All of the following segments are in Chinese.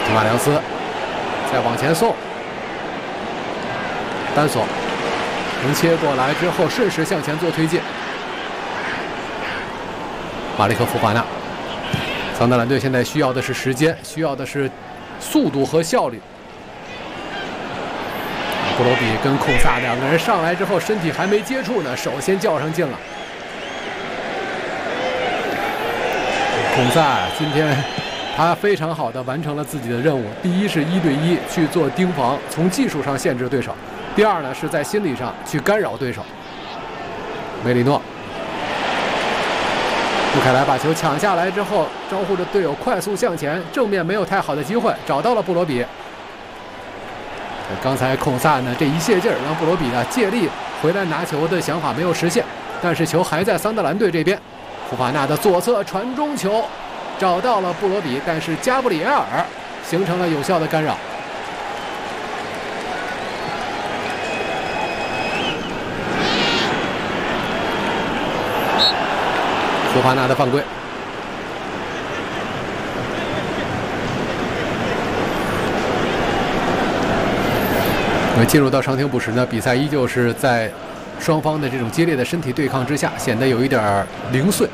吉马良斯再往前送，单索能切过来之后顺势向前做推进。马利克·福法纳，桑德兰队现在需要的是时间，需要的是速度和效率。布罗比跟孔萨两个人上来之后，身体还没接触呢，手先较上劲了。孔萨今天他非常好的完成了自己的任务，第一是1对1去做盯防，从技术上限制对手；第二呢是在心理上去干扰对手。梅里诺。布凯莱把球抢下来之后，招呼着队友快速向前，正面没有太好的机会，找到了布罗比。刚才孔萨呢这一泄劲儿，让布罗比呢借力回来拿球的想法没有实现，但是球还在桑德兰队这边。福法纳的左侧传中球找到了布罗比，但是加布里埃尔形成了有效的干扰。福法纳的犯规。进入到伤停补时呢，比赛依旧是在双方的这种激烈的身体对抗之下，显得有一点零碎。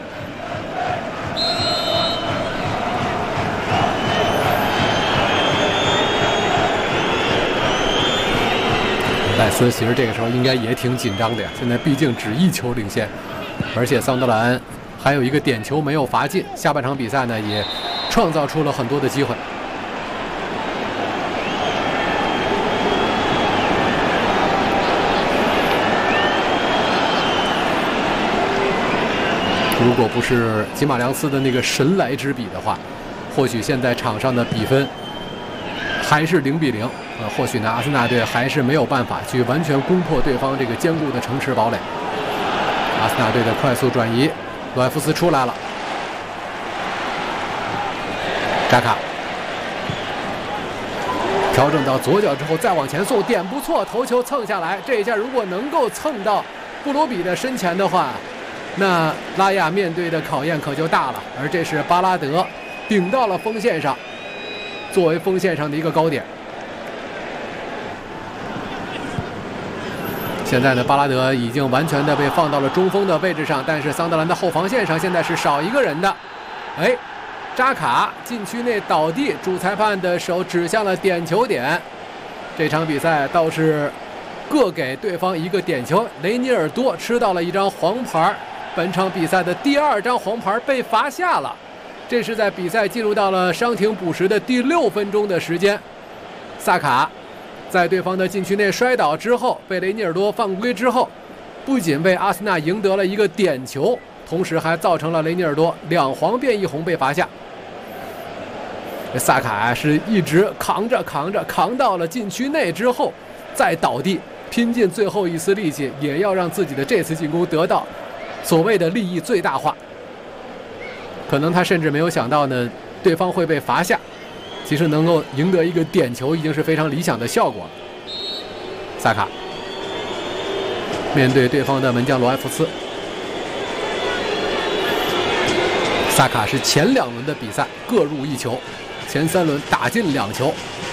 赖斯其实这个时候应该也挺紧张的呀，现在毕竟只1球领先，而且桑德兰还有一个点球没有罚进，下半场比赛呢也创造出了很多的机会。如果不是吉马良斯的那个神来之笔的话，或许现在场上的比分还是0比0。或许呢，阿森纳队还是没有办法去完全攻破对方这个坚固的城池堡垒。阿森纳队的快速转移，罗埃夫斯出来了，扎卡调整到左脚之后再往前送，点不错，头球蹭下来。这一下如果能够蹭到布罗比的身前的话，那拉亚面对的考验可就大了。而这是巴拉德顶到了锋线上，作为锋线上的一个高点。现在呢，巴拉德已经完全的被放到了中锋的位置上，但是桑德兰的后防线上现在是少一个人的。扎卡禁区内倒地，主裁判的手指向了点球点。这场比赛倒是各给对方一个点球，雷尼尔多吃到了1张黄牌，本场比赛的第2张黄牌被罚下了。这是在比赛进入到了伤停补时的第6分钟的时间，萨卡在对方的禁区内摔倒之后，被雷尼尔多犯规之后，不仅为阿森纳赢得了一个点球，同时还造成了雷尼尔多2黄变1红被罚下。萨卡是一直扛到了禁区内之后再倒地，拼尽最后一丝力气，也要让自己的这次进攻得到所谓的利益最大化。可能他甚至没有想到呢，对方会被罚下。其实能够赢得一个点球已经是非常理想的效果了。萨卡面对对方的门将罗埃夫斯，萨卡是前2轮的比赛各入1球，前3轮打进2球。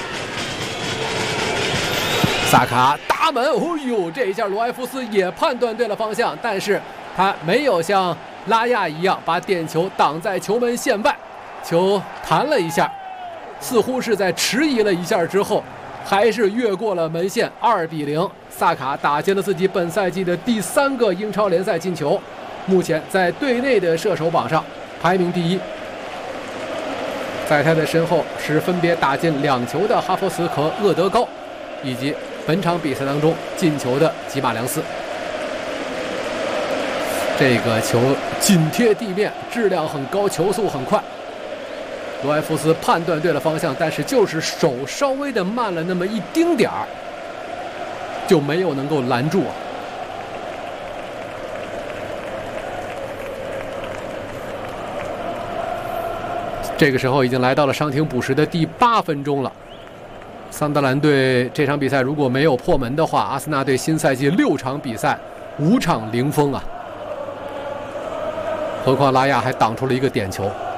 萨卡打门，这一下罗埃夫斯也判断对了方向，但是他没有像拉亚一样把点球挡在球门线外，球弹了一下，似乎是在迟疑了一下之后，还是越过了门线，2比0。萨卡打进了自己本赛季的第3个英超联赛进球，目前在队内的射手榜上排名第1。在他的身后是分别打进2球的哈弗茨和厄德高，以及本场比赛当中进球的吉马良斯。这个球紧贴地面，质量很高，球速很快。罗埃夫斯判断对了方向，但是就是手稍微的慢了那么一丁点儿，就没有能够拦住啊。这个时候已经来到了伤停补时的第8分钟了。桑德兰队这场比赛如果没有破门的话，阿森纳队新赛季6场比赛5场0封啊。何况拉亚还挡出了一个点球。